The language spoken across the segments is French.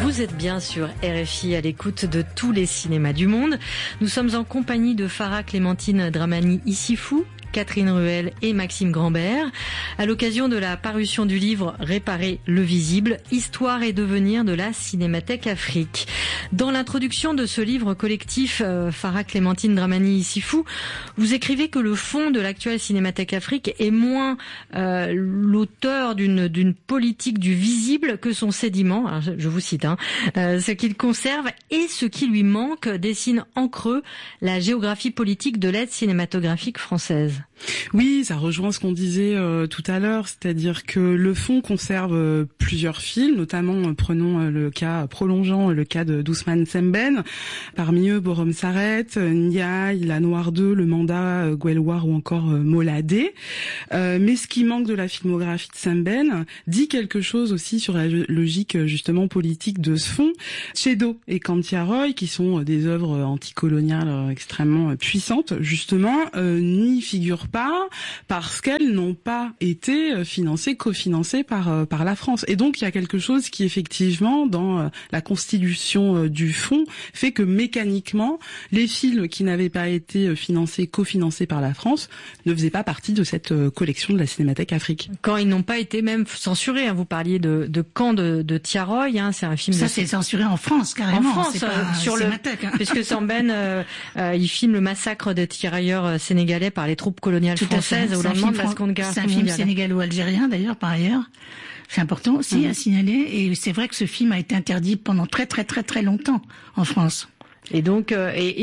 Vous êtes bien sur RFI à l'écoute de tous les cinémas du monde. Nous sommes en compagnie de Farah Clémentine Dramani-Issifou, Catherine Ruel et Maxime Grambert, à l'occasion de la parution du livre Réparer le visible, histoire et devenir de la Cinémathèque Afrique. Dans l'introduction de ce livre collectif, Farah Clémentine Dramani-Issifou, vous écrivez que le fond de l'actuelle Cinémathèque Afrique est moins l'auteur d'une politique du visible que son sédiment, alors je vous cite, ce qu'il conserve et ce qui lui manque dessine en creux la géographie politique de l'aide cinématographique française. Oui, ça rejoint ce qu'on disait tout à l'heure, c'est-à-dire que le fond conserve plusieurs films, notamment prolongeant le cas de d'Ousmane Sembène, parmi eux Borom Saret, Ndiaye, La Noire 2, Le Mandat, Guelwar ou encore Moladé. Mais ce qui manque de la filmographie de Sembène dit quelque chose aussi sur la logique justement politique de ce fond. Chedo et Kantiaroy, qui sont des œuvres anticoloniales extrêmement puissantes, justement, n'y figurent pas parce qu'elles n'ont pas été cofinancées par la France. Et donc il y a quelque chose qui effectivement dans la constitution du fonds fait que mécaniquement les films qui n'avaient pas été cofinancés par la France ne faisaient pas partie de cette collection de la Cinémathèque Afrique. Quand ils n'ont pas été même censurés, vous parliez de Camp de Tiaroy, c'est un film. Ça c'est censuré en France carrément. En France, c'est pas sur puisque Sembène il filme le massacre des tirailleurs sénégalais par les troupes coloniales françaises au lendemain de la Seconde Guerre mondiale. C'est un film sénégalo-algérien d'ailleurs par ailleurs. C'est important aussi à signaler, et c'est vrai que ce film a été interdit pendant très très très très longtemps en France. Et donc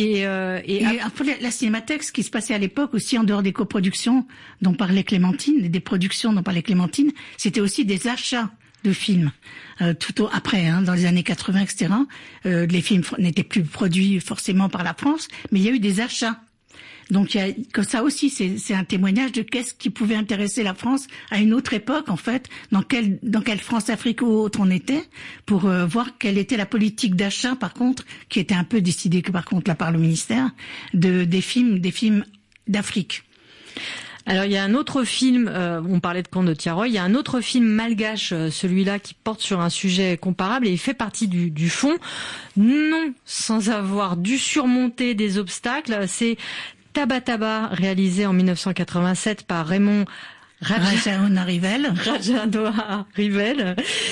après la Cinémathèque, ce qui se passait à l'époque aussi en dehors des coproductions dont parlait Clémentine, et des productions dont parlait Clémentine, c'était aussi des achats de films. Après, dans les années 80, etc. Les films n'étaient plus produits forcément par la France, mais il y a eu des achats. Donc il y a comme ça aussi, c'est un témoignage de qu'est-ce qui pouvait intéresser la France à une autre époque en fait, dans quelle France-Afrique ou autre on était, pour voir quelle était la politique d'achat par contre, qui était un peu décidée par contre là par le ministère des films d'Afrique. Alors il y a un autre film, on parlait de Camp de Tiaroy, il y a un autre film malgache, celui-là qui porte sur un sujet comparable et il fait partie du fond, non sans avoir dû surmonter des obstacles. C'est Taba Taba, réalisé en 1987 par Raymond Rajadoa Rivel.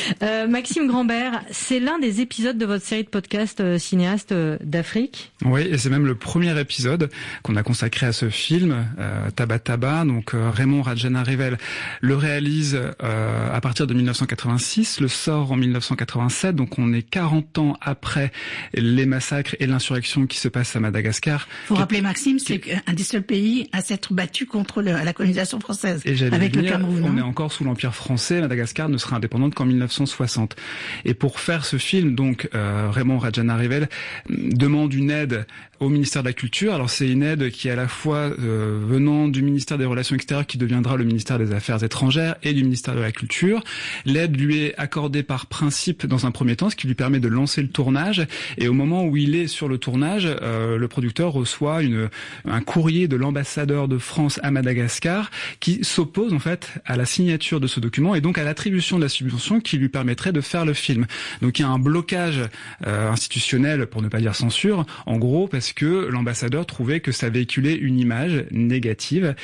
Maxime Grambert, c'est l'un des épisodes de votre série de podcasts cinéastes d'Afrique. Oui, et c'est même le premier épisode qu'on a consacré à ce film, Taba Taba. Donc Raymond Rajana Rivel le réalise à partir de 1986, le sort en 1987, donc on est 40 ans après les massacres et l'insurrection qui se passe à Madagascar. Faut rappeler Maxime, c'est un des seuls pays à s'être battu contre la colonisation française. Avec le Cameroun. On est encore sous l'Empire français. Madagascar ne sera indépendante qu'en 1960. Et pour faire ce film, donc Raymond Rajana Rivel demande une aide au ministère de la Culture. Alors c'est une aide qui est à la fois venant du ministère des Relations extérieures qui deviendra le ministère des Affaires étrangères et du ministère de la Culture. L'aide lui est accordée par principe dans un premier temps, ce qui lui permet de lancer le tournage. Et au moment où il est sur le tournage, le producteur reçoit un courrier de l'ambassadeur de France à Madagascar qui s'oppose en fait à la signature de ce document et donc à l'attribution de la subvention qui lui permettrait de faire le film. Donc il y a un blocage institutionnel, pour ne pas dire censure, en gros parce que l'ambassadeur trouvait que ça véhiculait une image négative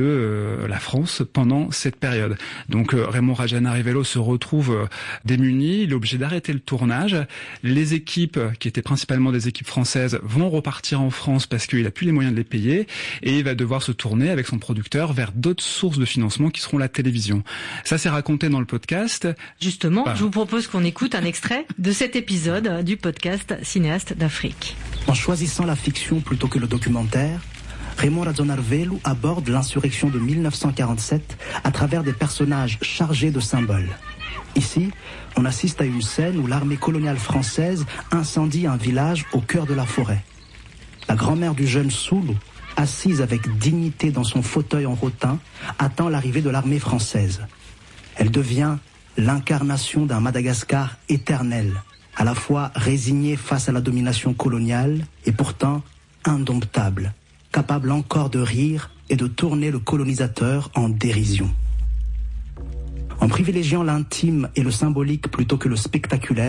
de la France pendant cette période. Donc Raymond Rajana Rivel se retrouve démuni, il est obligé d'arrêter le tournage. Les équipes, qui étaient principalement des équipes françaises, vont repartir en France parce qu'il n'a plus les moyens de les payer et il va devoir se tourner avec son producteur vers d'autres sources de financement qui seront la télévision. Ça, c'est raconté dans le podcast. Justement, je vous propose qu'on écoute un extrait de cet épisode du podcast Cinéastes d'Afrique. En choisissant la fiction plutôt que le documentaire, Raymond Rajana Rivel aborde l'insurrection de 1947 à travers des personnages chargés de symboles. Ici, on assiste à une scène où l'armée coloniale française incendie un village au cœur de la forêt. La grand-mère du jeune Soulou, assise avec dignité dans son fauteuil en rotin, attend l'arrivée de l'armée française. Elle devient l'incarnation d'un Madagascar éternel, à la fois résigné face à la domination coloniale et pourtant indomptable, capable encore de rire et de tourner le colonisateur en dérision. En privilégiant l'intime et le symbolique plutôt que le spectaculaire,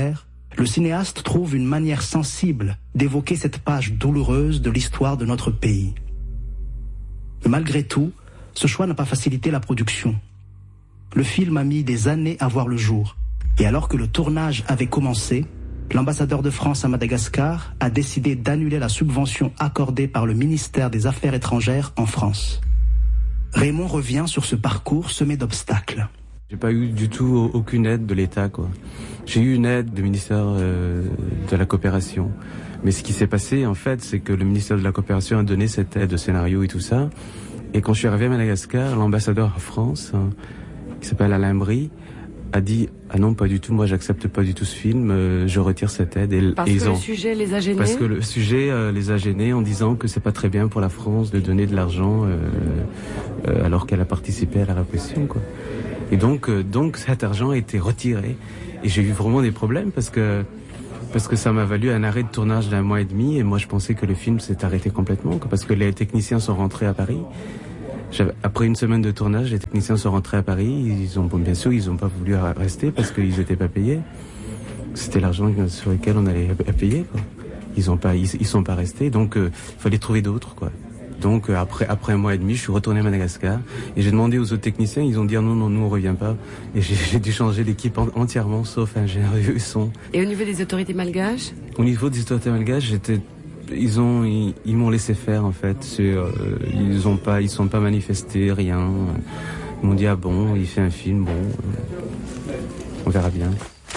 le cinéaste trouve une manière sensible d'évoquer cette page douloureuse de l'histoire de notre pays. Et malgré tout, ce choix n'a pas facilité la production. Le film a mis des années à voir le jour. Et alors que le tournage avait commencé, l'ambassadeur de France à Madagascar a décidé d'annuler la subvention accordée par le ministère des Affaires étrangères en France. Raymond revient sur ce parcours semé d'obstacles. J'ai pas eu du tout aucune aide de l'État, quoi. J'ai eu une aide du ministère de la coopération. Mais ce qui s'est passé, en fait, c'est que le ministère de la coopération a donné cette aide au scénario et tout ça. Et quand je suis arrivé à Madagascar, l'ambassadeur en France, qui s'appelle Alain Brie, a dit « Ah non, pas du tout, moi j'accepte pas du tout ce film, je retire cette aide. » Parce que le sujet les a gênés. Parce que le sujet les a gênés en disant que c'est pas très bien pour la France de donner de l'argent alors qu'elle a participé à la répression, quoi. Et donc cet argent a été retiré. Et j'ai eu vraiment des problèmes parce que ça m'a valu un arrêt de tournage d'1 mois et demi. Et moi je pensais que le film s'est arrêté complètement, quoi, parce que les techniciens sont rentrés à Paris. Après une semaine de tournage, les techniciens sont rentrés à Paris. Bien sûr, ils n'ont pas voulu rester parce qu'ils n'étaient pas payés. C'était l'argent sur lequel on allait payer, quoi. Ils sont pas restés. Donc, il fallait trouver d'autres, quoi. Donc, après 1 mois et demi, je suis retourné à Madagascar et j'ai demandé aux autres techniciens. Ils ont dit non, nous on revient pas. Et j'ai dû changer l'équipe entièrement, sauf ingénieur son. Et au niveau des autorités malgaches? Au niveau des autorités malgaches, ils m'ont laissé faire, en fait. Ils sont pas manifestés, rien. Ils m'ont dit ah bon, il fait un film, bon, on verra bien.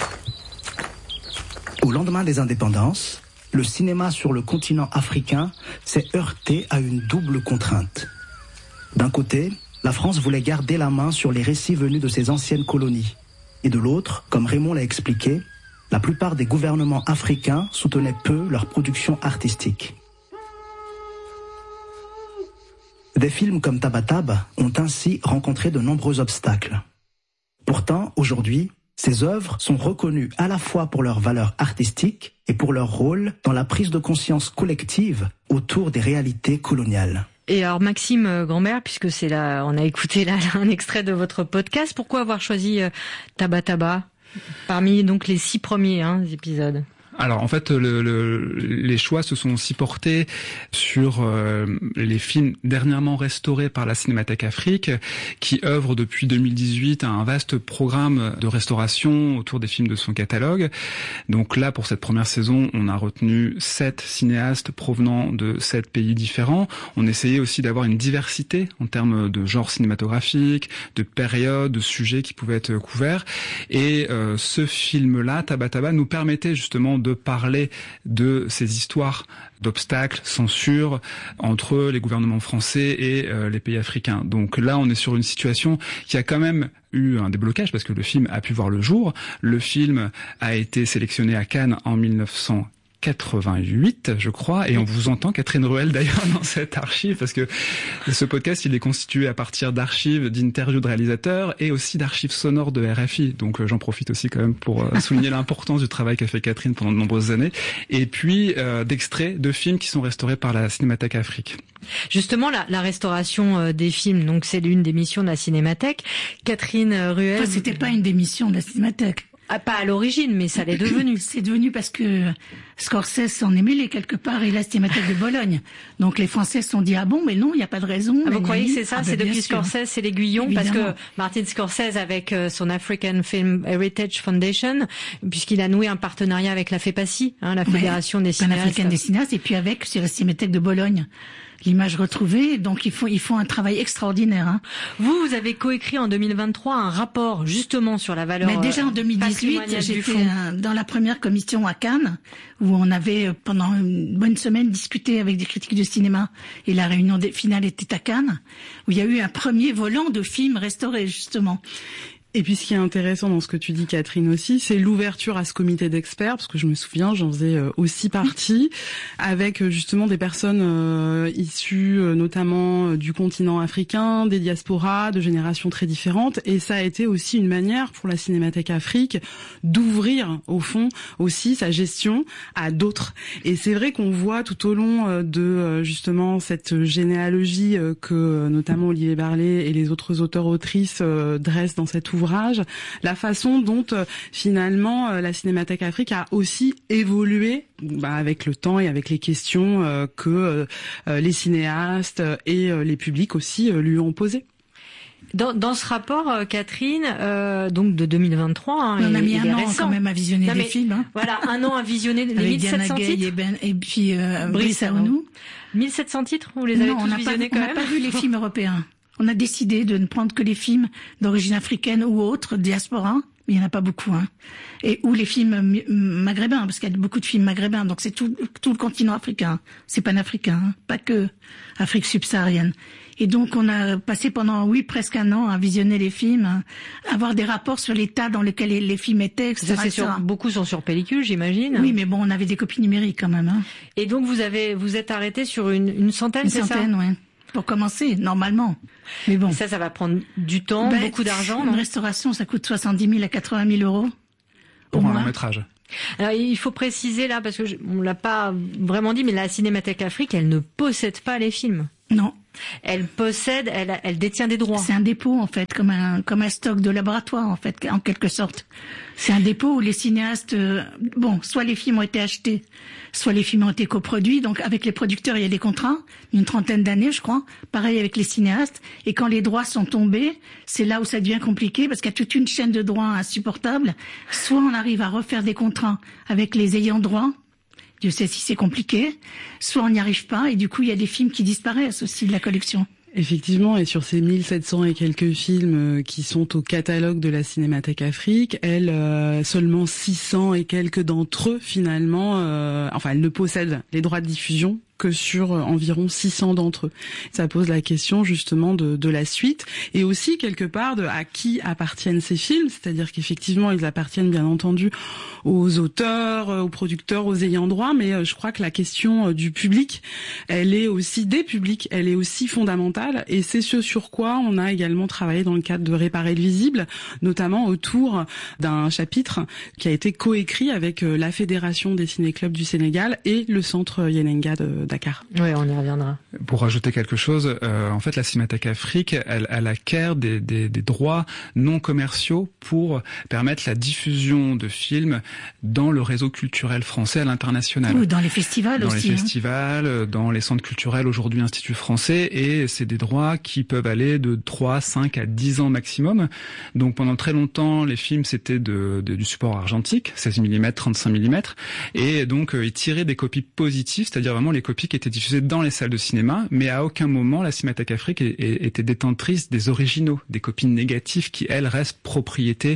Au lendemain des indépendances, le cinéma sur le continent africain s'est heurté à une double contrainte. D'un côté, la France voulait garder la main sur les récits venus de ses anciennes colonies. Et de l'autre, comme Raymond l'a expliqué, la plupart des gouvernements africains soutenaient peu leur production artistique. Des films comme Taba Taba ont ainsi rencontré de nombreux obstacles. Pourtant, aujourd'hui, ces œuvres sont reconnues à la fois pour leur valeur artistique et pour leur rôle dans la prise de conscience collective autour des réalités coloniales. Et alors Maxime Grambert, puisque c'est là, on a écouté là un extrait de votre podcast, pourquoi avoir choisi Taba Taba parmi donc les 6 premiers épisodes? Alors en fait, les choix se sont aussi portés sur les films dernièrement restaurés par la Cinémathèque Afrique, qui œuvre depuis 2018 à un vaste programme de restauration autour des films de son catalogue. Donc là, pour cette première saison, on a retenu 7 cinéastes provenant de 7 pays différents. On essayait aussi d'avoir une diversité en termes de genre cinématographique, de périodes, de sujets qui pouvaient être couverts. Et ce film-là, Taba Taba, nous permettait justement de parler de ces histoires d'obstacles, censure entre les gouvernements français et les pays africains. Donc là, on est sur une situation qui a quand même eu un déblocage parce que le film a pu voir le jour. Le film a été sélectionné à Cannes en 1988, je crois, et on vous entend, Catherine Ruel, d'ailleurs, dans cette archive, parce que ce podcast, il est constitué à partir d'archives, d'interviews de réalisateurs et aussi d'archives sonores de RFI. Donc, j'en profite aussi quand même pour souligner l'importance du travail qu'a fait Catherine pendant de nombreuses années. Et puis, d'extraits de films qui sont restaurés par la Cinémathèque Afrique. Justement, la restauration des films, donc c'est l'une des missions de la Cinémathèque. Catherine Ruel... Enfin, c'était pas une des missions de la Cinémathèque. Ah, pas à l'origine, mais ça l'est devenu. C'est devenu parce que Scorsese en est mêlé quelque part et la Cinémathèque de Bologne. Donc les Français se sont dit ah bon, mais non, il n'y a pas de raison. Ah, vous croyez que c'est ça? C'est depuis sûr. Scorsese, c'est l'aiguillon? Parce que Martin Scorsese, avec son African Film Heritage Foundation, puisqu'il a noué un partenariat avec la FEPACI, la Fédération des cinéastes. Africaine des cinéastes, et puis avec sur la Cinémathèque de Bologne. L'image retrouvée, donc ils font un travail extraordinaire. Vous avez coécrit en 2023 un rapport justement sur la valeur. Mais déjà en 2018, j'étais dans la première commission à Cannes où on avait pendant une bonne semaine discuté avec des critiques de cinéma et la réunion finale était à Cannes où il y a eu un premier volant de films restaurés justement. Et puis ce qui est intéressant dans ce que tu dis, Catherine, aussi, c'est l'ouverture à ce comité d'experts, parce que je me souviens, j'en faisais aussi partie, avec justement des personnes issues notamment du continent africain, des diasporas, de générations très différentes, et ça a été aussi une manière pour la Cinémathèque Afrique d'ouvrir, au fond, aussi sa gestion à d'autres. Et c'est vrai qu'on voit tout au long de justement cette généalogie que notamment Olivier Barlet et les autres auteurs-autrices dressent dans cet ouvrage, l'ouvrage, la façon dont finalement la Cinémathèque Afrique a aussi évolué avec le temps et avec les questions que les cinéastes et les publics aussi lui ont posées. Dans ce rapport, Catherine, donc de 2023, on a mis un an récent. Quand même à visionner des films. Voilà, un an à visionner les 1700 titres. Et puis Brice Aounou. 1700 titres, vous les avez tous visionnés quand même? On n'a pas vu les films européens. On a décidé de ne prendre que les films d'origine africaine ou autre, diaspora. Il y en a pas beaucoup, et ou les films maghrébins, parce qu'il y a beaucoup de films maghrébins, donc c'est tout le continent africain, c'est panafricain, pas que Afrique subsaharienne. Et donc on a passé pendant presque un an à visionner les films, avoir des rapports sur l'état dans lequel les films étaient, etc. Beaucoup sont sur pellicule, j'imagine. Oui, mais bon, on avait des copies numériques quand même. Et donc vous êtes arrêté sur une centaine, c'est ça? Une centaine, oui. Pour commencer, normalement. Mais bon. Ça va prendre du temps, beaucoup d'argent. Une restauration, ça coûte 70 000 à 80 000 euros. Pour un long métrage. Alors, il faut préciser là, parce que on l'a pas vraiment dit, mais la Cinémathèque Afrique, elle ne possède pas les films. Non. Elle possède, elle détient des droits. C'est un dépôt, en fait, comme un stock de laboratoire, en fait, en quelque sorte. C'est un dépôt où les cinéastes, soit les films ont été achetés, soit les films ont été coproduits. Donc, avec les producteurs, il y a des contrats, une trentaine d'années, je crois. Pareil avec les cinéastes. Et quand les droits sont tombés, c'est là où ça devient compliqué, parce qu'il y a toute une chaîne de droits insupportable. Soit on arrive à refaire des contrats avec les ayants droit. Dieu sait si c'est compliqué, soit on n'y arrive pas, et du coup il y a des films qui disparaissent aussi de la collection. Effectivement, et sur ces 1700 et quelques films qui sont au catalogue de la Cinémathèque Afrique, seulement 600 et quelques d'entre eux finalement, elle ne possède les droits de diffusion que sur environ 600 d'entre eux. Ça pose la question justement de la suite, et aussi quelque part à qui appartiennent ces films, c'est-à-dire qu'effectivement ils appartiennent bien entendu aux auteurs, aux producteurs, aux ayants droit, mais je crois que la question du public, elle est aussi fondamentale, et c'est ce sur quoi on a également travaillé dans le cadre de Réparer le visible, notamment autour d'un chapitre qui a été coécrit avec la Fédération des ciné-clubs du Sénégal et le Centre Yenenga de Dakar. Oui, on y reviendra. Pour rajouter quelque chose, en fait, la Cinémathèque Afrique, elle acquiert des droits non commerciaux pour permettre la diffusion de films dans le réseau culturel français à l'international. Ou dans les festivals aussi. Dans les festivals, dans les centres culturels, aujourd'hui Institut français, et c'est des droits qui peuvent aller de 3, 5 à 10 ans maximum. Donc pendant très longtemps, les films c'était du support argentique, 16 mm, 35 mm, et donc ils tiraient des copies positives, c'est-à-dire vraiment les copies qui étaient diffusées dans les salles de cinéma, mais à aucun moment la Cinémathèque Afrique était détentrice des originaux, des copies négatives qui elles restent propriété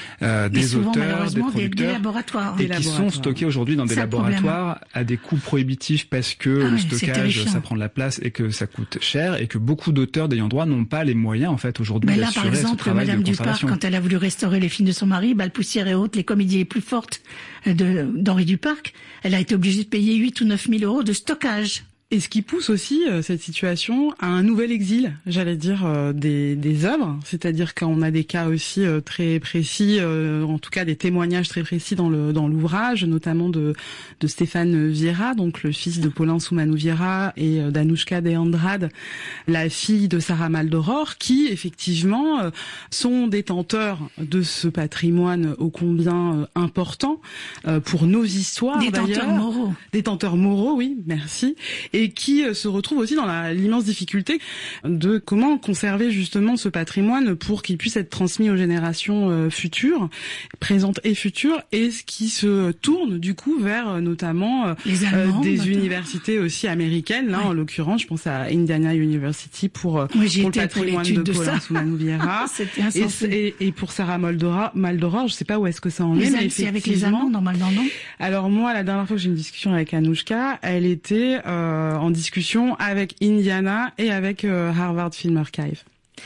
des auteurs, des producteurs, des laboratoires, et qui sont stockés aujourd'hui dans des laboratoires à des coûts prohibitifs, parce que le stockage ça prend de la place et que ça coûte cher, et que beaucoup d'auteurs d'ayant droit n'ont pas les moyens en fait aujourd'hui d'assurer ce travail de conservation. Par exemple, Madame Duparc, quand elle a voulu restaurer les films de son mari, Balpoussière et autres, les comédies les plus fortes d'Henri Duparc, elle a été obligée de payer 8 ou 9 000 euros de stockage. Et ce qui pousse aussi cette situation à un nouvel exil, j'allais dire, des œuvres. C'est-à-dire qu'on a des cas aussi très précis, en tout cas des témoignages très précis dans l'ouvrage, notamment de Stéphane Vieira, donc le fils de Paulin Soumanou Vieira, et d'Anouchka de Andrade, la fille de Sarah Maldoror, qui effectivement sont détenteurs de ce patrimoine ô combien important pour nos histoires. Détenteurs moraux. Détenteurs moraux, oui, merci. Et qui se retrouve aussi dans l'immense difficulté de comment conserver justement ce patrimoine pour qu'il puisse être transmis aux générations futures, présentes et futures, et ce qui se tourne du coup vers notamment des universités aussi américaines. Là, en l'occurrence, je pense à Indiana University pour le patrimoine de Paulin Soumanou Vieira, et pour Sarah Maldoror, je sais pas où est-ce que ça en est, mais c'est avec les Allemands normalement, non? Alors moi, la dernière fois que j'ai eu une discussion avec Anouchka, elle était en discussion avec Indiana et avec Harvard Film Archive.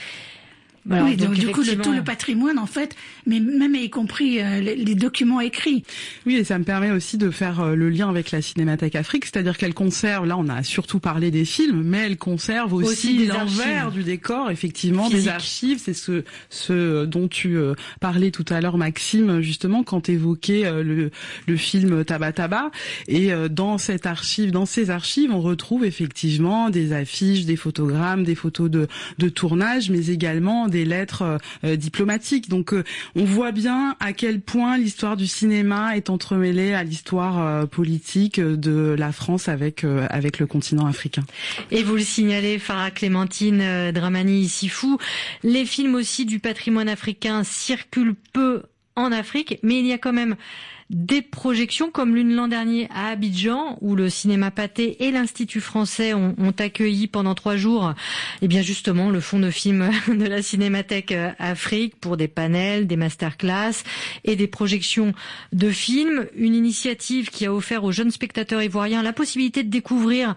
Alors, oui, donc du coup, tout le patrimoine, en fait, mais même y compris les documents écrits. Oui, et ça me permet aussi de faire le lien avec la Cinémathèque Afrique, c'est-à-dire qu'elle conserve, là on a surtout parlé des films, mais elle conserve aussi l'envers du décor, effectivement, physique. Des archives. C'est ce dont tu parlais tout à l'heure, Maxime, justement, quand tu évoquais le film Taba Taba. Et dans ces archives, on retrouve effectivement des affiches, des photogrammes, des photos de tournage, mais également des lettres diplomatiques. Donc on voit bien à quel point l'histoire du cinéma est entremêlée à l'histoire politique de la France avec le continent africain. Et vous le signalez, Farah Clémentine Dramani Issifou, les films aussi du patrimoine africain circulent peu en Afrique, mais il y a quand même des projections comme l'une l'an dernier à Abidjan où le cinéma Pathé et l'Institut français ont accueilli pendant 3 jours justement le fonds de films de la Cinémathèque Afrique pour des panels, des masterclass et des projections de films. Une initiative qui a offert aux jeunes spectateurs ivoiriens la possibilité de découvrir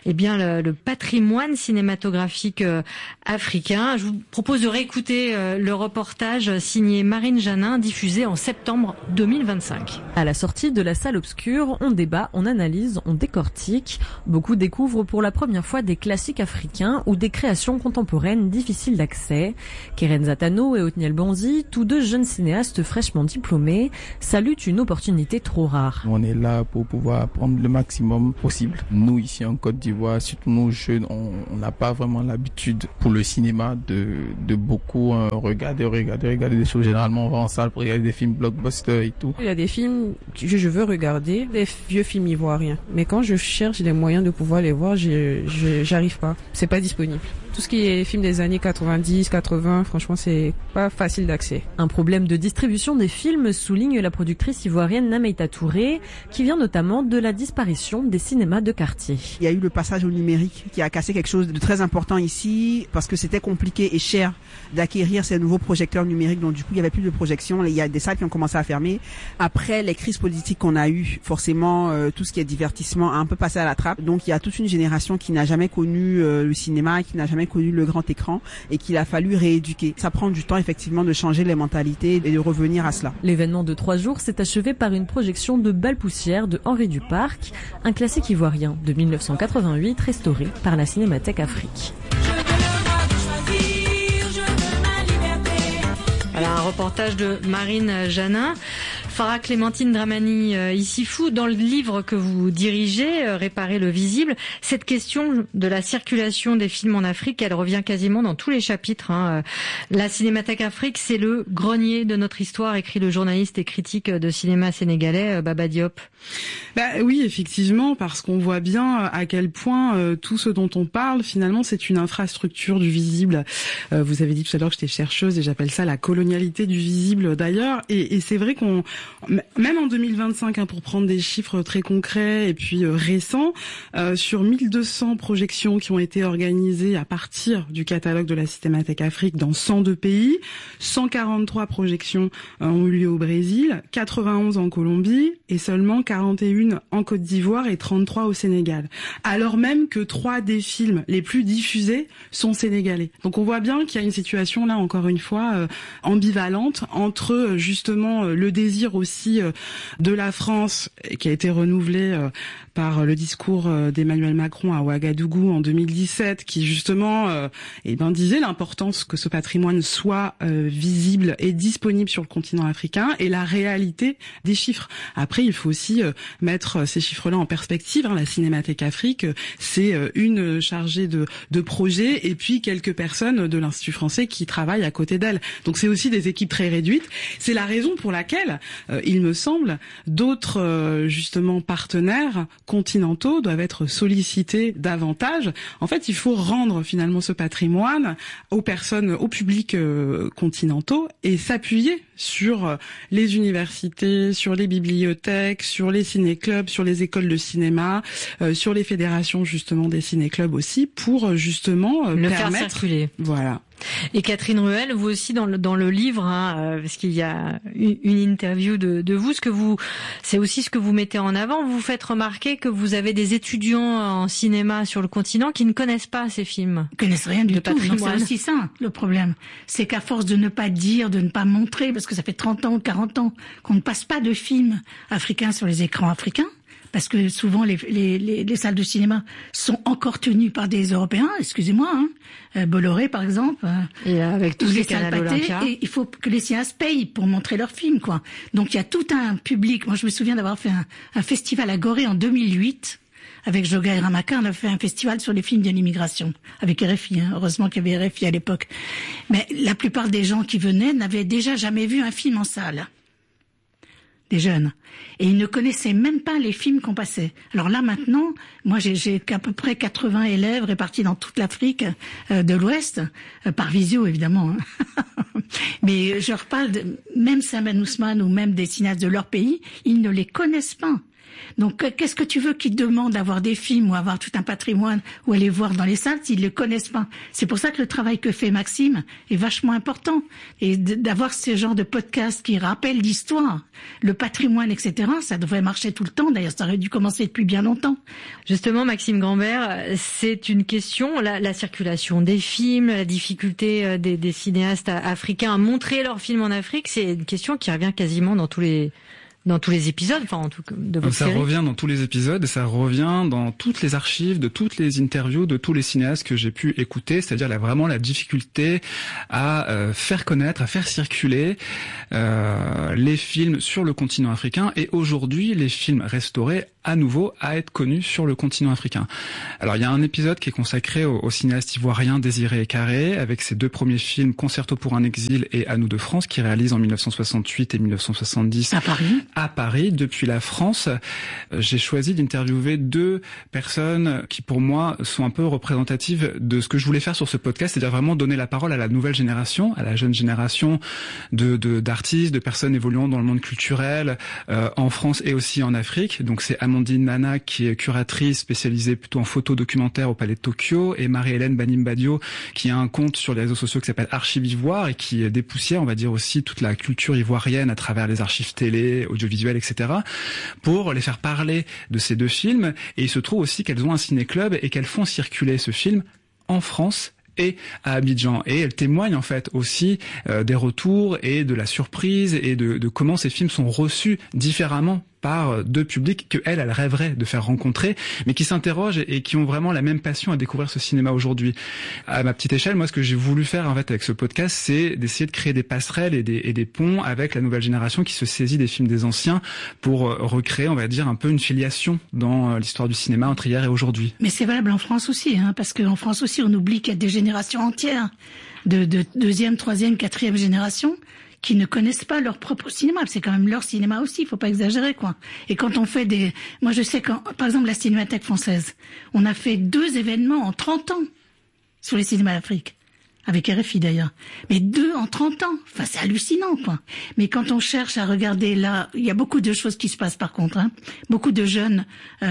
le patrimoine cinématographique africain. Je vous propose de réécouter le reportage signé Marine Janin diffusé en septembre 2025. À la sortie de la salle obscure, on débat, on analyse, on décortique. Beaucoup découvrent pour la première fois des classiques africains ou des créations contemporaines difficiles d'accès. Keren Zatano et Othniel Bonzi, tous 2 jeunes cinéastes fraîchement diplômés, saluent une opportunité trop rare. On est là pour pouvoir prendre le maximum possible. Nous, ici en Côte d'Ivoire, surtout nos jeunes, on n'a pas vraiment l'habitude pour le cinéma de beaucoup regarder des choses. Généralement, on va en salle pour regarder des films blockbusters et tout. Il y a des films que je veux regarder, des vieux films ivoiriens. Mais quand je cherche les moyens de pouvoir les voir, j'arrive pas. C'est pas disponible. Tout ce qui est films des années 90, 80, franchement, c'est pas facile d'accès. Un problème de distribution des films souligne la productrice ivoirienne Nameita Touré, qui vient notamment de la disparition des cinémas de quartier. Il y a eu le passage au numérique qui a cassé quelque chose de très important ici, parce que c'était compliqué et cher d'acquérir ces nouveaux projecteurs numériques. Donc du coup, il y avait plus de projections. Il y a des salles qui ont commencé à fermer. Après les crises politiques qu'on a eues, forcément, tout ce qui est divertissement a un peu passé à la trappe. Donc il y a toute une génération qui n'a jamais connu le cinéma, qui n'a jamais connu le grand écran et qu'il a fallu rééduquer. Ça prend du temps effectivement de changer les mentalités et de revenir à cela. L'événement de 3 jours s'est achevé par une projection de Belle Poussière de Henri Duparc, un classique ivoirien de 1988 restauré par la Cinémathèque Afrique. Voilà un reportage de Marine Janin. Farah Clémentine Dramani Issifou, dans le livre que vous dirigez, Réparer le visible, cette question de la circulation des films en Afrique, elle revient quasiment dans tous les chapitres. La Cinémathèque Afrique, c'est le grenier de notre histoire, écrit le journaliste et critique de cinéma sénégalais Baba Diop. Oui, effectivement, parce qu'on voit bien à quel point tout ce dont on parle, finalement, c'est une infrastructure du visible. Vous avez dit tout à l'heure que j'étais chercheuse et j'appelle ça la colonialité du visible d'ailleurs. Et c'est vrai qu'on, même en 2025, pour prendre des chiffres très concrets et puis récents, sur 1200 projections qui ont été organisées à partir du catalogue de la Cinémathèque Afrique dans 102 pays, 143 projections ont eu lieu au Brésil, 91 en Colombie et seulement 41 en Côte d'Ivoire et 33 au Sénégal. Alors même que 3 des films les plus diffusés sont sénégalais. Donc on voit bien qu'il y a une situation là, encore une fois, ambivalente entre justement le désir aussi de la France qui a été renouvelé par le discours d'Emmanuel Macron à Ouagadougou en 2017, qui justement disait l'importance que ce patrimoine soit visible et disponible sur le continent africain, et la réalité des chiffres. Après, il faut aussi mettre ces chiffres-là en perspective. La Cinémathèque Afrique, c'est une chargée de projet et puis quelques personnes de l'Institut français qui travaillent à côté d'elle. Donc c'est aussi des équipes très réduites. C'est la raison pour laquelle, il me semble, d'autres justement partenaires continentaux doivent être sollicités davantage. En fait, il faut rendre finalement ce patrimoine aux personnes, au public continentaux, et s'appuyer sur les universités, sur les bibliothèques, sur les ciné-clubs, sur les écoles de cinéma, sur les fédérations justement des ciné-clubs aussi, pour justement le permettre, faire circuler. Voilà. Et Catherine Ruel, vous aussi dans le livre, parce qu'il y a une interview de vous, c'est aussi ce que vous mettez en avant. Vous faites remarquer que vous avez des étudiants en cinéma sur le continent qui ne connaissent pas ces films. Ils connaissent rien du tout. Patrimoine. Donc c'est aussi ça le problème. C'est qu'à force de ne pas dire, de ne pas montrer, parce que ça fait 30 ans ou 40 ans qu'on ne passe pas de films africains sur les écrans africains, parce que souvent les salles de cinéma sont encore tenues par des Européens, excusez-moi, Bolloré par exemple, et avec tous les salles canaux Pathé, Olympia. et il faut que les cinéastes payent pour montrer leurs films, quoi. Donc il y a tout un public. Moi je me souviens d'avoir fait un festival à Gorée en 2008. avec Jogaï Ramaka, on a fait un festival sur les films de l'immigration, avec RFI, hein. Heureusement qu'il y avait RFI à l'époque. Mais la plupart des gens qui venaient n'avaient déjà jamais vu un film en salle. Des jeunes. Et ils ne connaissaient même pas les films qu'on passait. Alors là, maintenant, moi, j'ai à peu près 80 élèves répartis dans toute l'Afrique de l'Ouest, par visio, évidemment. Hein. Mais je leur parle même Sam Ben Ousmane ou même des cinéastes de leur pays, ils ne les connaissent pas. Donc, qu'est-ce que tu veux qu'ils demandent d'avoir des films ou avoir tout un patrimoine ou aller voir dans les salles s'ils ne le connaissent pas? C'est pour ça que le travail que fait Maxime est vachement important. Et d'avoir ce genre de podcast qui rappelle l'histoire, le patrimoine, etc., ça devrait marcher tout le temps. D'ailleurs, ça aurait dû commencer depuis bien longtemps. Justement, Maxime Grambert, c'est une question, la circulation des films, la difficulté des cinéastes africains à montrer leurs films en Afrique, c'est une question qui revient quasiment dans tous les épisodes, enfin en tout cas de votre série. Ça revient dans tous les épisodes, ça revient dans toutes les archives, de toutes les interviews, de tous les cinéastes que j'ai pu écouter, c'est-à-dire vraiment la difficulté à faire connaître, à faire circuler les films sur le continent africain, et aujourd'hui les films restaurés à nouveau à être connus sur le continent africain. Alors il y a un épisode qui est consacré au cinéaste ivoirien Désiré Carré, avec ses 2 premiers films, Concerto pour un exil et À nous de France, qui réalise en 1968 et 1970 à Paris, depuis la France. J'ai choisi d'interviewer 2 personnes qui pour moi sont un peu représentatives de ce que je voulais faire sur ce podcast, c'est-à-dire vraiment donner la parole à la nouvelle génération, à la jeune génération d'artistes, de personnes évoluant dans le monde culturel en France et aussi en Afrique. Donc c'est Amandine Nana qui est curatrice spécialisée plutôt en photo documentaire au Palais de Tokyo, et Marie-Hélène Banimbadio qui a un compte sur les réseaux sociaux qui s'appelle Archives Ivoire et qui dépoussière, on va dire, aussi toute la culture ivoirienne à travers les archives télé, audiovisuelles, etc., pour les faire parler de ces 2 films. Et il se trouve aussi qu'elles ont un ciné-club et qu'elles font circuler ce film en France et à Abidjan. Et elle témoigne en fait aussi des retours et de la surprise et de comment ces films sont reçus différemment par 2 publics que elle rêverait de faire rencontrer, mais qui s'interrogent et qui ont vraiment la même passion à découvrir ce cinéma aujourd'hui. À ma petite échelle, moi, ce que j'ai voulu faire en fait avec ce podcast, c'est d'essayer de créer des passerelles et des ponts avec la nouvelle génération qui se saisit des films des anciens pour recréer, on va dire, un peu une filiation dans l'histoire du cinéma entre hier et aujourd'hui. Mais c'est valable en France aussi, hein, parce qu'en France aussi, on oublie qu'il y a des générations entières de 2e, 3e, 4e génération qui ne connaissent pas leur propre cinéma. C'est quand même leur cinéma aussi, il faut pas exagérer, quoi. Et quand on fait moi je sais par exemple la Cinémathèque française, on a fait 2 événements en 30 ans sur les cinémas d'Afrique. Avec RFI d'ailleurs. Mais 2 en 30 ans. Enfin, c'est hallucinant, quoi. Mais quand on cherche à regarder là, il y a beaucoup de choses qui se passent par contre, hein. Beaucoup de jeunes,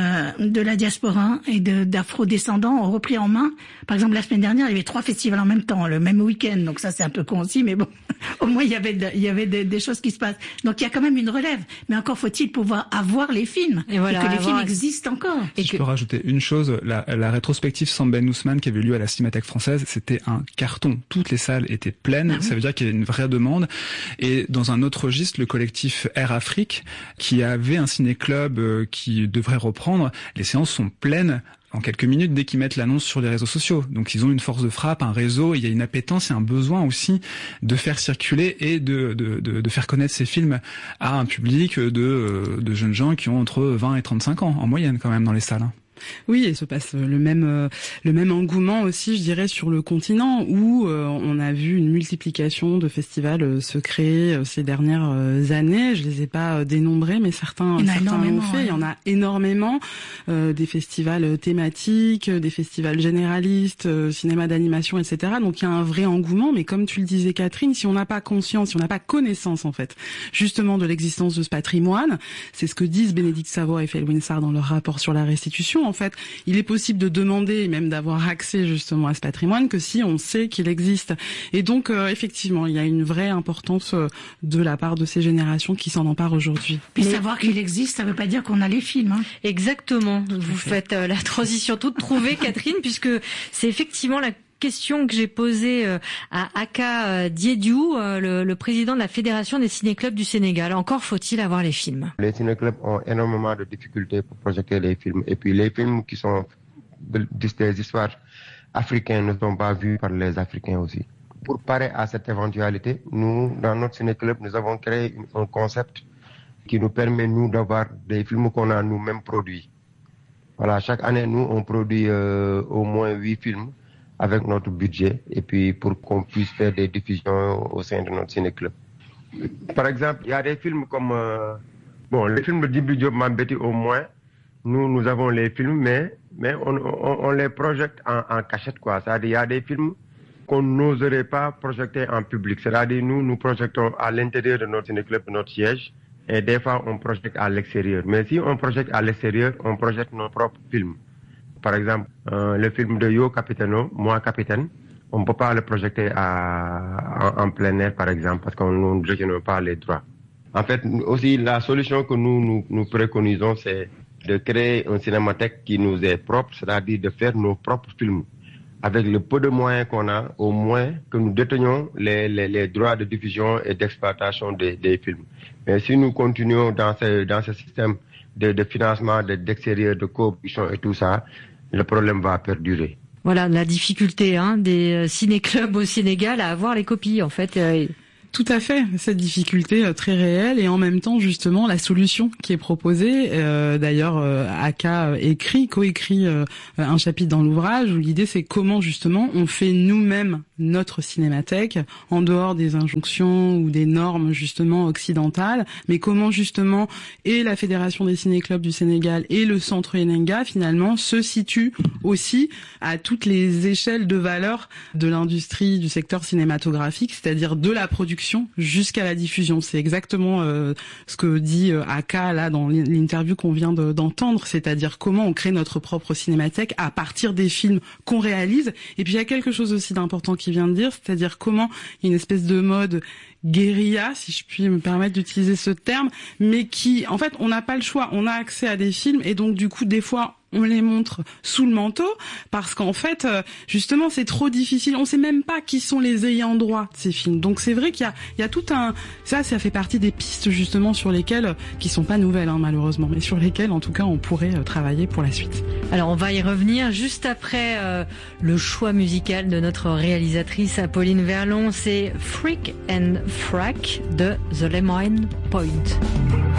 de la diaspora et d'afro-descendants ont repris en main. Par exemple, la semaine dernière, il y avait 3 festivals en même temps, le même week-end. Donc ça, c'est un peu con aussi, mais bon. Au moins, il y avait des choses qui se passent. Donc il y a quand même une relève. Mais encore faut-il pouvoir avoir les films. Et voilà, que les films existent encore. Si je peux rajouter une chose, la rétrospective Sam Ben Ousmane qui avait lieu à la Cinémathèque française, c'était un carton. Toutes les salles étaient pleines, ça veut dire qu'il y avait une vraie demande. Et dans un autre registre, le collectif Air Afrique, qui avait un ciné-club qui devrait reprendre, les séances sont pleines en quelques minutes dès qu'ils mettent l'annonce sur les réseaux sociaux. Donc ils ont une force de frappe, un réseau, il y a une appétence et un besoin aussi de faire circuler et de faire connaître ces films à un public de jeunes gens qui ont entre 20 et 35 ans, en moyenne quand même dans les salles. Oui, et se passe le même engouement aussi, je dirais, sur le continent où on a vu une multiplication de festivals se créer ces dernières années. Je les ai pas dénombrés, mais certains l'ont fait. Il y en a énormément, des festivals thématiques, des festivals généralistes, cinéma d'animation, etc. Donc il y a un vrai engouement, mais comme tu le disais, Catherine, si on n'a pas conscience, si on n'a pas connaissance en fait, justement de l'existence de ce patrimoine, c'est ce que disent Bénédicte Savoie et Felwine Sarr dans leur rapport sur la restitution. En fait, il est possible de demander et même d'avoir accès justement à ce patrimoine que si on sait qu'il existe. Et donc, effectivement, il y a une vraie importance de la part de ces générations qui s'en emparent aujourd'hui. Puis savoir qu'il existe, ça ne veut pas dire qu'on a les films. Hein. Exactement. Vous faites la transition toute trouvée, Catherine, puisque c'est effectivement la question que j'ai posée à Aka Diédiou, le président de la Fédération des ciné-clubs du Sénégal. Encore faut-il avoir les films. Les ciné-clubs ont énormément de difficultés pour projeter les films. Et puis les films qui sont des histoires africaines ne sont pas vus par les Africains aussi. Pour parer à cette éventualité, nous, dans notre ciné-club, nous avons créé un concept qui nous permet, nous, d'avoir des films qu'on a nous-mêmes produits. Voilà, chaque année, nous, on produit au moins 8 films avec notre budget, et puis pour qu'on puisse faire des diffusions au sein de notre ciné-club. Par exemple, il y a des films comme les films de Djibril Diop Mambéty, au moins, nous avons les films, mais on les projette en cachette, quoi. C'est-à-dire, il y a des films qu'on n'oserait pas projeter en public. C'est-à-dire, nous projetons à l'intérieur de notre ciné-club, de notre siège, et des fois, on projette à l'extérieur. Mais si on projette à l'extérieur, on projette nos propres films. Par exemple, le film de Yo Capitano, Moi Capitaine, on ne peut pas le projeter en plein air, par exemple, parce qu'on ne détient pas les droits. En fait, aussi, la solution que nous préconisons, c'est de créer une cinémathèque qui nous est propre, c'est-à-dire de faire nos propres films. Avec le peu de moyens qu'on a, au moins que nous détenions les droits de diffusion et d'exploitation des films. Mais si nous continuons dans ce système de financement, d'extérieur, de coopération et tout ça, le problème va perdurer. Voilà la difficulté des ciné-clubs au Sénégal à avoir les copies, en fait. Tout à fait, cette difficulté très réelle, et en même temps justement la solution qui est proposée. D'ailleurs, Aka coécrit un chapitre dans l'ouvrage où l'idée c'est comment justement on fait nous-mêmes notre cinémathèque en dehors des injonctions ou des normes justement occidentales, mais comment justement et la Fédération des ciné-clubs du Sénégal et le Centre Enenga finalement se situent aussi à toutes les échelles de valeur de l'industrie du secteur cinématographique, c'est-à-dire de la production jusqu'à la diffusion. C'est exactement ce que dit Aka là dans l'interview qu'on vient d'entendre, c'est-à-dire comment on crée notre propre cinémathèque à partir des films qu'on réalise. Et puis il y a quelque chose aussi d'important qu'il vient de dire, c'est-à-dire comment il y a une espèce de mode guérilla, si je puis me permettre d'utiliser ce terme, mais qui, en fait, on n'a pas le choix, on a accès à des films et donc du coup des fois on les montre sous le manteau parce qu'en fait, justement, c'est trop difficile. On sait même pas qui sont les ayants droit de ces films. Donc c'est vrai qu'il y a tout un... Ça fait partie des pistes justement sur lesquelles, qui sont pas nouvelles malheureusement, mais sur lesquelles en tout cas on pourrait travailler pour la suite. Alors on va y revenir juste après le choix musical de notre réalisatrice Apolline Verlon. C'est Freak and Frack de The Lemoyne Point.